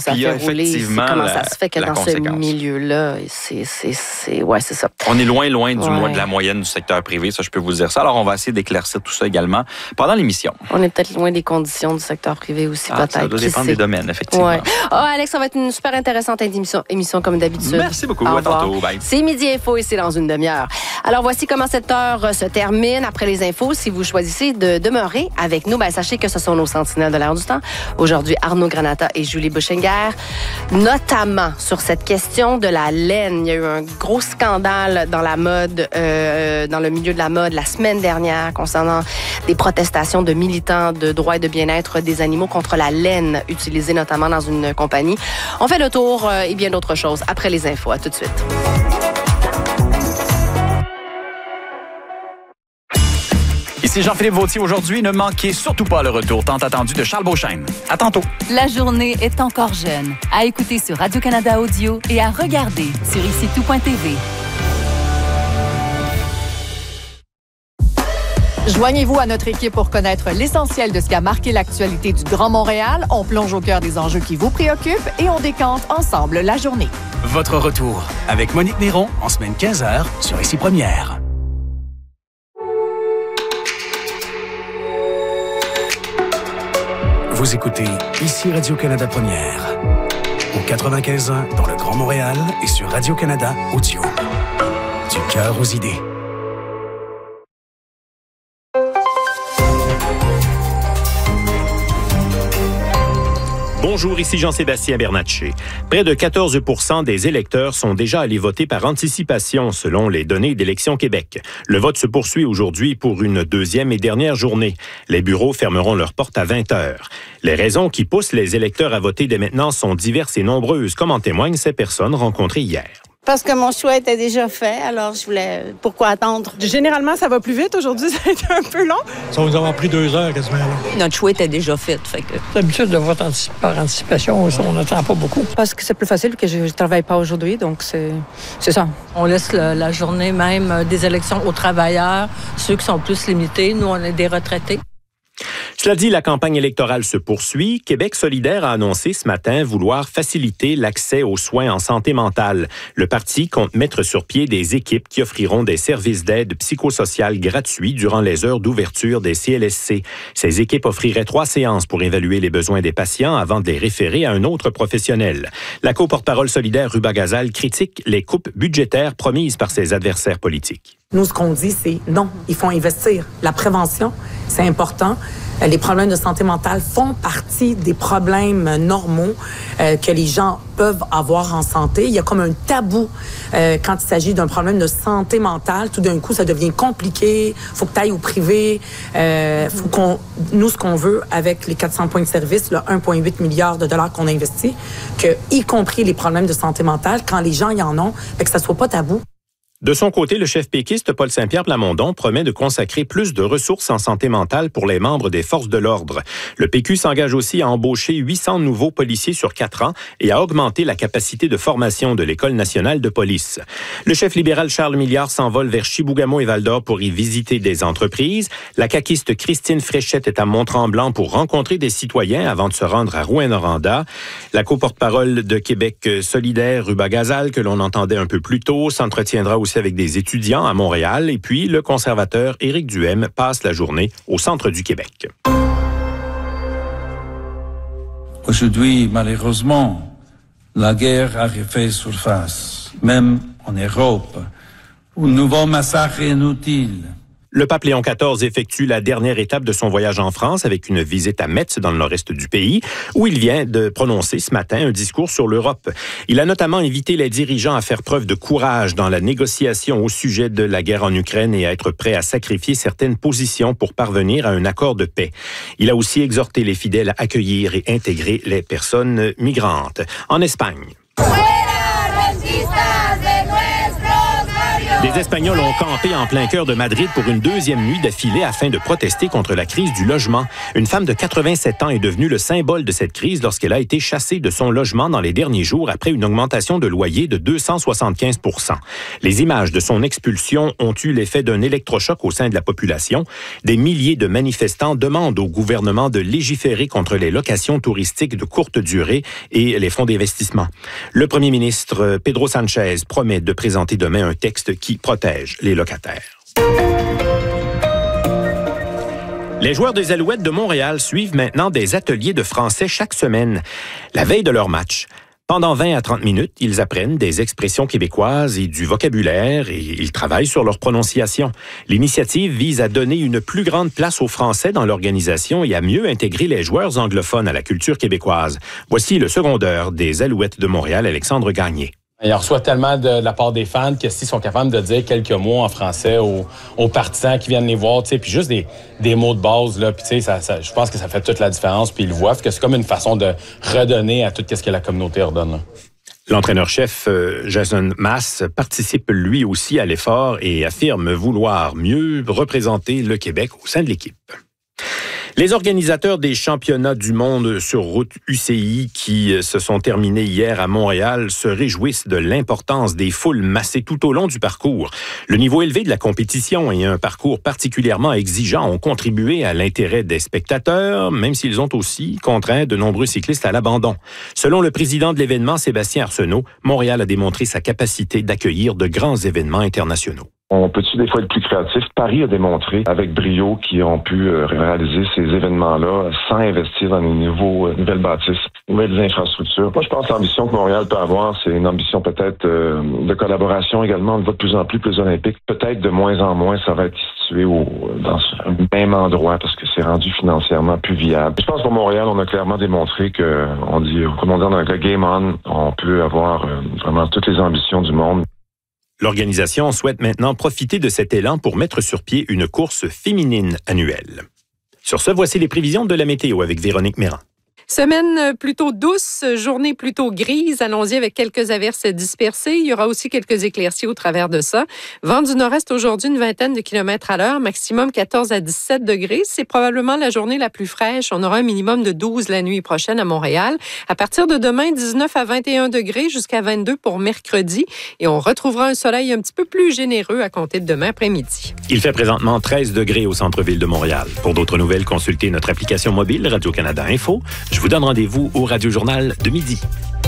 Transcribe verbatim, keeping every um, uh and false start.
ça Puis, fait rouler. C'est comment la, ça se fait que dans conséquence. ce milieu-là, c'est, c'est, c'est, ouais, c'est ça. On est loin, loin du ouais. mois de la moyenne du secteur privé, ça, je peux vous dire ça. Alors, on va essayer d'éclaircir tout ça également pendant l'émission. On est peut-être loin des conditions du secteur privé aussi, ah, peut-être. Ça doit dépendre des domaines, effectivement. Ouais. Oh, Alex, ça va être une super intéressante émission, émission comme d'habitude. Merci beaucoup. À tantôt. Bye. C'est Midi Info et c'est dans une demi-heure. Alors, voici comment cette heure se termine. Après les infos, si vous choisissez de demeurer avec nous, ben, sachez que ce sont nos sentinelles de l'air du temps. Aujourd'hui, Arnaud Granata et Julie Bouchinger, notamment sur cette question de la laine. Il y a eu un gros scandale dans la mode, euh, dans le milieu de la mode la semaine dernière concernant des protestations de militants de droits et de bien-être des animaux contre la laine utilisée notamment dans une compagnie. On fait le tour euh, et bien d'autres choses après les infos. À tout de suite. Ici Jean-Philippe Vautier. Aujourd'hui, ne manquez surtout pas le retour tant attendu de Charles Beauchesne. À tantôt. La journée est encore jeune. À écouter sur Radio-Canada Audio et à regarder sur ici tout point t v. Joignez-vous à notre équipe pour connaître l'essentiel de ce qui a marqué l'actualité du Grand Montréal. On plonge au cœur des enjeux qui vous préoccupent et on décante ensemble la journée. Votre retour avec Monique Néron en semaine quinze heures sur Ici Première. Vous écoutez Ici Radio-Canada Première. Au quatre-vingt-quinze ans dans le Grand Montréal et sur Radio-Canada Audio. Du cœur aux idées. Bonjour, ici Jean-Sébastien Bernatchez. Près de quatorze pour cent des électeurs sont déjà allés voter par anticipation, selon les données d'Élections Québec. Le vote se poursuit aujourd'hui pour une deuxième et dernière journée. Les bureaux fermeront leurs portes à vingt heures. Les raisons qui poussent les électeurs à voter dès maintenant sont diverses et nombreuses, comme en témoignent ces personnes rencontrées hier. Parce que mon choix était déjà fait, alors je voulais... Pourquoi attendre? Généralement, ça va plus vite. Aujourd'hui, ça a été un peu long. Ça va nous avoir pris deux heures quasiment. Là. Notre choix était déjà fait. fait que... D'habitude, de vote anticip- par anticipation, on n'attend pas beaucoup. Parce que c'est plus facile que je ne travaille pas aujourd'hui, donc c'est, c'est ça. On laisse le, la journée même des élections aux travailleurs, ceux qui sont plus limités. Nous, on est des retraités. Cela dit, la campagne électorale se poursuit. Québec solidaire a annoncé ce matin vouloir faciliter l'accès aux soins en santé mentale. Le parti compte mettre sur pied des équipes qui offriront des services d'aide psychosociale gratuits durant les heures d'ouverture des C L S C. Ces équipes offriraient trois séances pour évaluer les besoins des patients avant de les référer à un autre professionnel. La co-porte-parole solidaire Ruba Gazal critique les coupes budgétaires promises par ses adversaires politiques. Nous, ce qu'on dit, c'est non, il faut investir. La prévention, c'est important. Les problèmes de santé mentale font partie des problèmes normaux euh, que les gens peuvent avoir en santé. Il y a comme un tabou euh, quand il s'agit d'un problème de santé mentale. Tout d'un coup, ça devient compliqué. Faut que tu ailles au privé. Euh, faut qu'on, nous, ce qu'on veut avec les quatre cents points de service, le un virgule huit milliard de dollars qu'on investit, que, y compris les problèmes de santé mentale, quand les gens y en ont, fait que ça soit pas tabou. De son côté, le chef péquiste Paul Saint-Pierre Plamondon promet de consacrer plus de ressources en santé mentale pour les membres des forces de l'ordre. Le P Q s'engage aussi à embaucher huit cents nouveaux policiers sur quatre ans et à augmenter la capacité de formation de l'École nationale de police. Le chef libéral Charles Milliard s'envole vers Chibougamau et Val-d'Or pour y visiter des entreprises. La caquiste Christine Fréchette est à Mont-Tremblant pour rencontrer des citoyens avant de se rendre à Rouyn-Noranda. La co-porte-parole de Québec solidaire, Ruba Gazal, que l'on entendait un peu plus tôt, s'entretiendra aussi avec des étudiants à Montréal. Et puis, le conservateur Éric Duhem passe la journée au centre du Québec. Aujourd'hui, malheureusement, la guerre a refait surface, même en Europe. Un nouveau massacre inutile. Le pape Léon quatorze effectue la dernière étape de son voyage en France avec une visite à Metz dans le nord-est du pays, où il vient de prononcer ce matin un discours sur l'Europe. Il a notamment invité les dirigeants à faire preuve de courage dans la négociation au sujet de la guerre en Ukraine et à être prêts à sacrifier certaines positions pour parvenir à un accord de paix. Il a aussi exhorté les fidèles à accueillir et intégrer les personnes migrantes. En Espagne. Des Espagnols ont campé en plein cœur de Madrid pour une deuxième nuit d'affilée afin de protester contre la crise du logement. Une femme de quatre-vingt-sept ans est devenue le symbole de cette crise lorsqu'elle a été chassée de son logement dans les derniers jours après une augmentation de loyer de deux cent soixante-quinze pour cent. Les images de son expulsion ont eu l'effet d'un électrochoc au sein de la population. Des milliers de manifestants demandent au gouvernement de légiférer contre les locations touristiques de courte durée et les fonds d'investissement. Le premier ministre Pedro Sanchez promet de présenter demain un texte qui protège les locataires. Les joueurs des Alouettes de Montréal suivent maintenant des ateliers de français chaque semaine, la veille de leur match. Pendant vingt à trente minutes, ils apprennent des expressions québécoises et du vocabulaire et ils travaillent sur leur prononciation. L'initiative vise à donner une plus grande place aux Français dans l'organisation et à mieux intégrer les joueurs anglophones à la culture québécoise. Voici le secondeur des Alouettes de Montréal, Alexandre Gagné. Il reçoit tellement de, de la part des fans que s'ils sont capables de dire quelques mots en français aux, aux partisans qui viennent les voir, tu sais, puis juste des, des mots de base, là, puis tu sais, ça, ça, je pense que ça fait toute la différence, puis ils le voient, parce que c'est comme une façon de redonner à tout ce que la communauté redonne. Là. L'entraîneur-chef euh, Jason Mass participe lui aussi à l'effort et affirme vouloir mieux représenter le Québec au sein de l'équipe. Les organisateurs des championnats du monde sur route U C I qui se sont terminés hier à Montréal se réjouissent de l'importance des foules massées tout au long du parcours. Le niveau élevé de la compétition et un parcours particulièrement exigeant ont contribué à l'intérêt des spectateurs, même s'ils ont aussi contraint de nombreux cyclistes à l'abandon. Selon le président de l'événement, Sébastien Arsenault, Montréal a démontré sa capacité d'accueillir de grands événements internationaux. On peut-tu des fois être plus créatif? Paris a démontré avec brio qu'ils ont pu euh, réaliser ces événements-là sans investir dans les nouveaux, euh, nouvelles bâtisses, nouvelles infrastructures. Moi, je pense que l'ambition que Montréal peut avoir, c'est une ambition peut-être euh, de collaboration également. On va de plus en plus, plus olympique. Peut-être de moins en moins, ça va être situé au, dans un même endroit parce que c'est rendu financièrement plus viable. Je pense que pour Montréal, on a clairement démontré que, on dit, comme on dit dans le game on, on peut avoir euh, vraiment toutes les ambitions du monde. L'organisation souhaite maintenant profiter de cet élan pour mettre sur pied une course féminine annuelle. Sur ce, voici les prévisions de la météo avec Véronique Méran. Semaine plutôt douce, journée plutôt grise. Allons-y avec quelques averses dispersées. Il y aura aussi quelques éclaircies au travers de ça. Vent du nord-est aujourd'hui, une vingtaine de kilomètres à l'heure, maximum quatorze à dix-sept degrés. C'est probablement la journée la plus fraîche. On aura un minimum de douze la nuit prochaine à Montréal. À partir de demain, dix-neuf à vingt et un degrés jusqu'à vingt-deux pour mercredi. Et on retrouvera un soleil un petit peu plus généreux à compter de demain après-midi. Il fait présentement treize degrés au centre-ville de Montréal. Pour d'autres nouvelles, consultez notre application mobile Radio-Canada Info. Je vous donne rendez-vous au Radio Journal de midi.